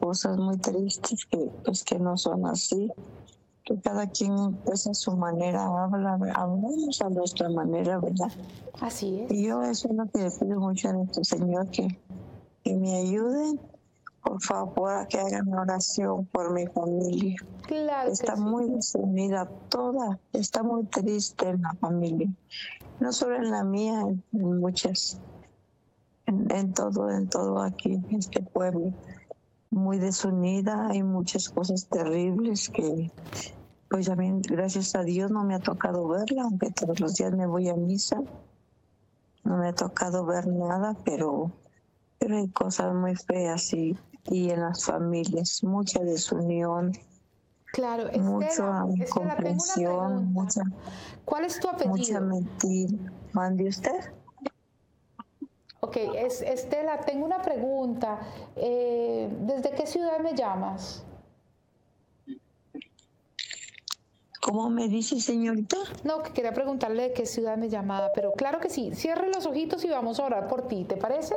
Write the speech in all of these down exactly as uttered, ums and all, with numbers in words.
cosas muy tristes que pues que no son así, que cada quien pues a su manera habla, hablamos a nuestra manera, ¿verdad? Así es. Y yo eso es lo que le pido mucho a nuestro Señor, que, que me ayuden, por favor, que hagan oración por mi familia. Claro Está que sí. muy desunida toda, está muy triste en la familia, no solo en la mía, en, en muchas, en, en todo, en todo aquí, en este pueblo, muy desunida, hay muchas cosas terribles que, pues a mí, gracias a Dios, no me ha tocado verla, aunque todos los días me voy a misa, no me ha tocado ver nada, pero, pero hay cosas muy feas y, y en las familias, mucha desunión. Claro, Mucha Estela, Estela, tengo una incomprensión, pregunta. mucha, ¿Cuál es tu mucha apellido? mentira. ¿Mande usted? Ok, es, Estela, tengo una pregunta. Eh, ¿desde qué ciudad me llamas? ¿Cómo me dice, señorita? No, que quería preguntarle de qué ciudad me llamaba, pero claro que sí. Cierre los ojitos y vamos a orar por ti, ¿te parece?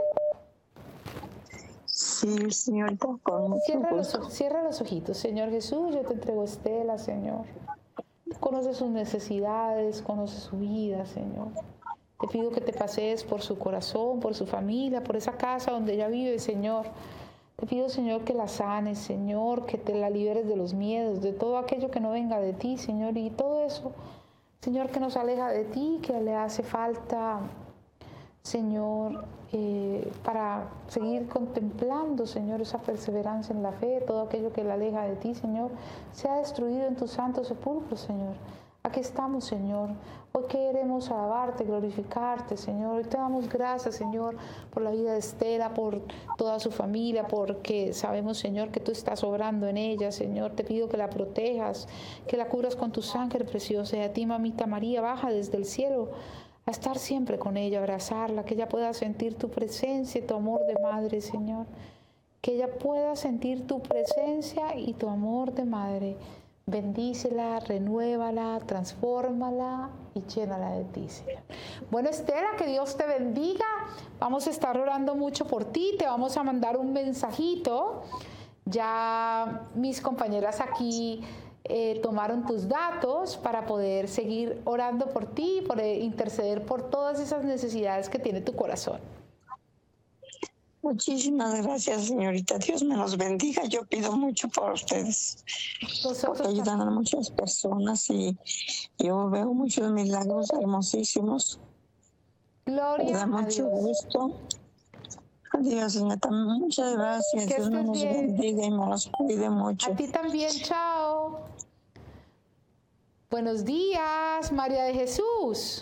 Sí, señorita, con mucho Cierra los, gusto. cierra los ojitos. Señor Jesús, yo te entrego a Estela, Señor. Tú conoces sus necesidades, conoces su vida, Señor. Te pido que te pasees por su corazón, por su familia, por esa casa donde ella vive, Señor. Te pido, Señor, que la sanes, Señor, que te la liberes de los miedos, de todo aquello que no venga de ti, Señor, y todo eso, Señor, que nos aleja de ti, que le hace falta, Señor, eh, para seguir contemplando, Señor, esa perseverancia en la fe, todo aquello que la aleja de ti, Señor, sea destruido en tu santo sepulcro, Señor. Aquí estamos, Señor. Hoy queremos alabarte, glorificarte, Señor. Hoy te damos gracias, Señor, por la vida de Estela, por toda su familia, porque sabemos, Señor, que tú estás obrando en ella, Señor. Te pido que la protejas, que la cubras con tu sangre preciosa. Y a ti, mamita María, baja desde el cielo a estar siempre con ella, abrazarla, que ella pueda sentir tu presencia y tu amor de madre, Señor. Que ella pueda sentir tu presencia y tu amor de madre. Bendícela, renuévala, transfórmala y llénala de ti, Señor. Bueno, Estela, que Dios te bendiga. Vamos a estar orando mucho por ti. Te vamos a mandar un mensajito. Ya mis compañeras aquí eh, tomaron tus datos para poder seguir orando por ti, por eh, interceder por todas esas necesidades que tiene tu corazón. Muchísimas gracias, señorita. Dios me los bendiga. Yo pido mucho por ustedes, Nosotros porque ayudan a muchas personas y yo veo muchos milagros hermosísimos. Gloria Me da a mucho Dios. gusto. Adiós, señorita. Muchas gracias. Que Dios me estés los bien. bendiga y me los cuide mucho. A ti también, chao. Buenos días, María de Jesús.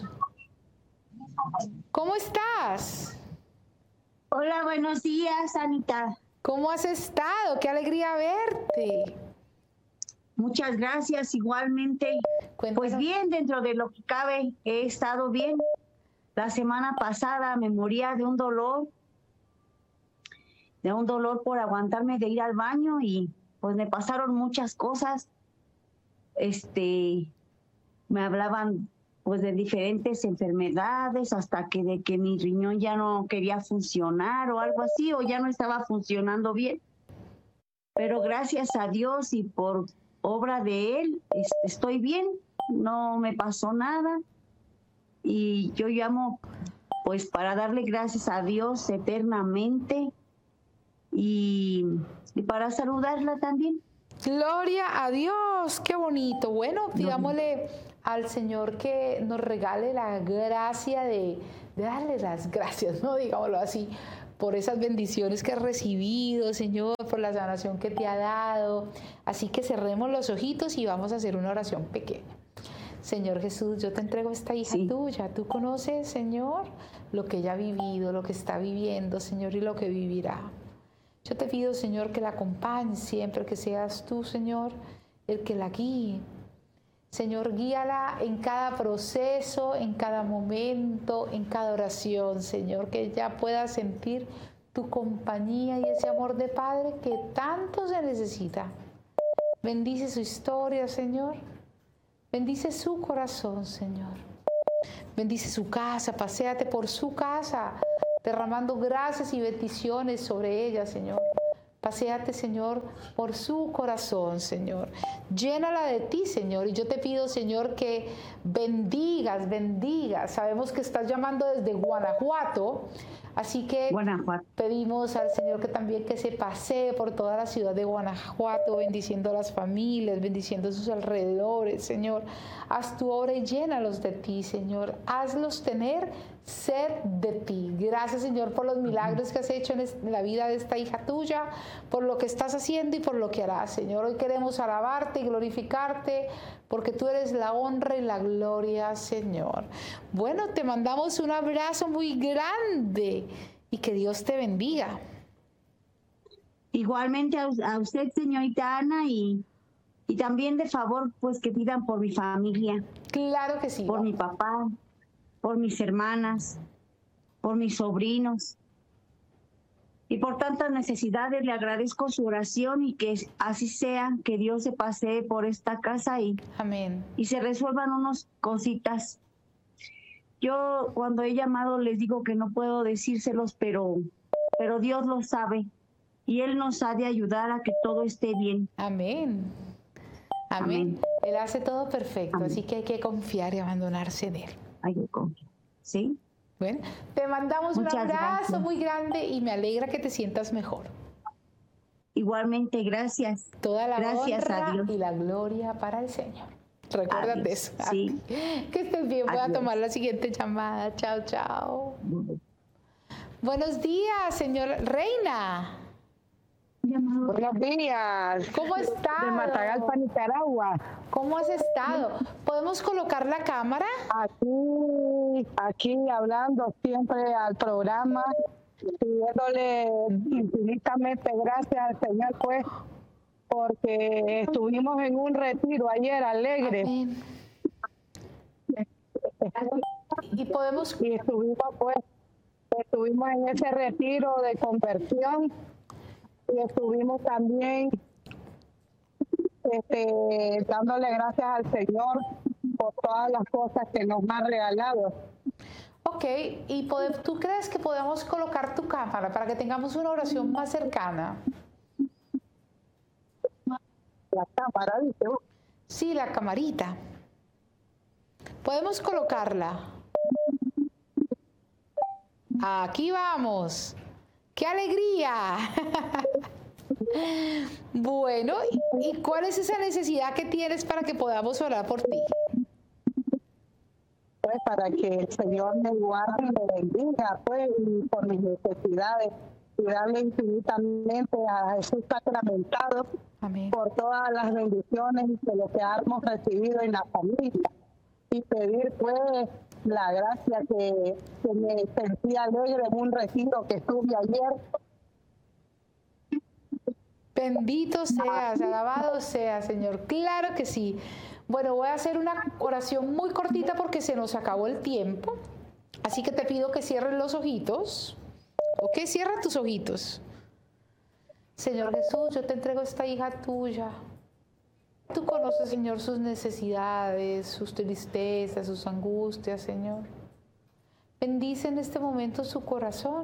¿Cómo estás? Hola, buenos días, Anita. ¿Cómo has estado? Qué alegría verte. Muchas gracias, igualmente. Cuéntanos. Pues bien, dentro de lo que cabe, he estado bien. La semana pasada me moría de un dolor, de un dolor por aguantarme de ir al baño y pues me pasaron muchas cosas. Este, me hablaban pues de diferentes enfermedades, hasta que de que mi riñón ya no quería funcionar o algo así, o ya no estaba funcionando bien. Pero gracias a Dios y por obra de Él, estoy bien, no me pasó nada. Y yo llamo pues para darle gracias a Dios eternamente y, y para saludarla también. Gloria a Dios, qué bonito. Bueno, pidámosle al Señor que nos regale la gracia de, de darle las gracias, ¿no? Digámoslo así, por esas bendiciones que has recibido, Señor, por la sanación que te ha dado. Así que cerremos los ojitos y vamos a hacer una oración pequeña. Señor Jesús, yo te entrego a esta hija Sí. tuya. Tú conoces, Señor, lo que ella ha vivido, lo que está viviendo, Señor, y lo que vivirá. Yo te pido, Señor, que la acompañes siempre, que seas tú, Señor, el que la guíe. Señor, guíala en cada proceso, en cada momento, en cada oración, Señor, que ella pueda sentir tu compañía y ese amor de Padre que tanto se necesita. Bendice su historia, Señor. Bendice su corazón, Señor. Bendice su casa, paséate por su casa, derramando gracias y bendiciones sobre ella, Señor. Paséate, Señor, por su corazón, Señor. Llénala de ti, Señor. Y yo te pido, Señor, que bendigas, bendigas. Sabemos que estás llamando desde Guanajuato. Así que Guanajuato. pedimos al Señor que también que se pasee por toda la ciudad de Guanajuato, bendiciendo a las familias, bendiciendo sus alrededores, Señor. Haz tu obra y llénalos de ti, Señor. Hazlos tener sed de ti. Gracias, Señor, por los milagros que has hecho en la vida de esta hija tuya, por lo que estás haciendo y por lo que harás, Señor. Hoy queremos alabarte y glorificarte, porque tú eres la honra y la gloria, Señor. Bueno, te mandamos un abrazo muy grande y que Dios te bendiga. Igualmente a, a usted, señorita Ana, y, y también de favor, pues que pidan por mi familia. Claro que sí. Por mi papá, por mis hermanas, por mis sobrinos. Y por tantas necesidades le agradezco su oración y que así sea, que Dios se pasee por esta casa y, Amén. y se resuelvan unas cositas. Yo cuando he llamado les digo que no puedo decírselos, pero, pero Dios lo sabe y Él nos ha de ayudar a que todo esté bien. Amén. Amén. Amén. Él hace todo perfecto, Amén. Así que hay que confiar y abandonarse en Él. Hay que confiar, ¿sí? Bueno, te mandamos Muchas un abrazo gracias. muy grande y me alegra que te sientas mejor. Igualmente, gracias. Toda la gracias honra a Dios. Y la gloria para el Señor. Recuérdate Adiós. eso. Sí. Que estés bien. Voy Adiós. a tomar la siguiente llamada. Chao, chao. Buenos días, señor Reina. Buenos días. ¿Cómo has estado? De Matagalpa, Nicaragua. ¿Cómo has estado? ¿Podemos colocar la cámara? Aquí, aquí hablando siempre al programa, pidiéndole infinitamente gracias al Señor, pues, porque estuvimos en un retiro ayer alegre. Amén. Y podemos... Y estuvimos, pues, estuvimos en ese retiro de conversión. Y estuvimos también este, dándole gracias al Señor por todas las cosas que nos ha regalado. Ok, ¿y pode- tú crees que podemos colocar tu cámara para que tengamos una oración más cercana? La cámara, dice. Sí, la camarita. ¿Podemos colocarla? Aquí vamos. ¡Qué alegría! Bueno, ¿y cuál es esa necesidad que tienes para que podamos orar por ti? Pues para que el Señor me guarde y me bendiga, pues, y por mis necesidades, y darle infinitamente a Jesús sacramentado. Amén. Por todas las bendiciones que lo que hemos recibido en la familia. Y pedir, pues, la gracia que, que me sentí alegre en un retiro que estuve ayer. Bendito seas, alabado sea, Señor. Claro que sí. Bueno, voy a hacer una oración muy cortita porque se nos acabó el tiempo. Así que te pido que cierres los ojitos. ¿Ok? Cierra tus ojitos. Señor Jesús, yo te entrego esta hija tuya. Tú conoces, Señor, sus necesidades, sus tristezas, sus angustias, Señor. Bendice en este momento su corazón.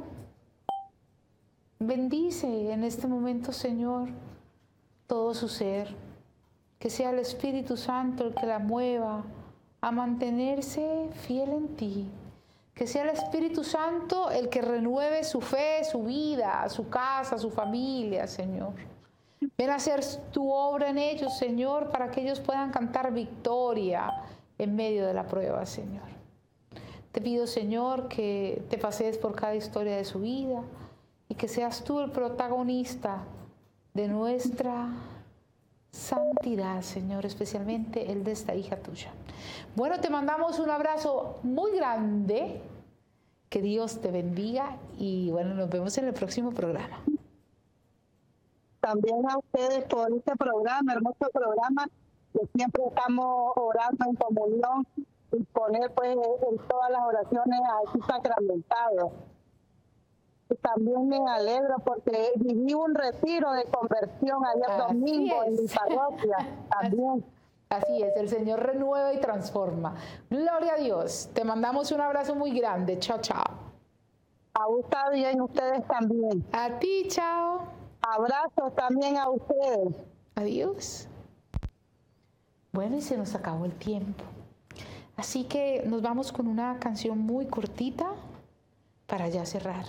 Bendice en este momento, Señor, todo su ser. Que sea el Espíritu Santo el que la mueva a mantenerse fiel en ti. Que sea el Espíritu Santo el que renueve su fe, su vida, su casa, su familia, Señor. Ven a hacer tu obra en ellos, Señor, para que ellos puedan cantar victoria en medio de la prueba, Señor. Te pido, Señor, que te pasees por cada historia de su vida y que seas tú el protagonista de nuestra santidad, Señor, especialmente el de esta hija tuya. Bueno, te mandamos un abrazo muy grande. Que Dios te bendiga y bueno, nos vemos en el próximo programa. También a ustedes por este programa, hermoso programa, que siempre estamos orando en comunión y poner pues en todas las oraciones a Jesús sacramentado. Y también me alegro porque viví un retiro de conversión ayer Así domingo es. en mi parroquia también. Así es, el Señor renueva y transforma. Gloria a Dios. Te mandamos un abrazo muy grande. Chao, chao. A usted y a ustedes también. A ti, chao. Abrazos también a ustedes. Adiós. Bueno, y se nos acabó el tiempo. Así que nos vamos con una canción muy cortita para ya cerrar.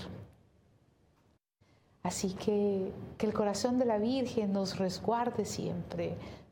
Así que que el corazón de la Virgen nos resguarde siempre,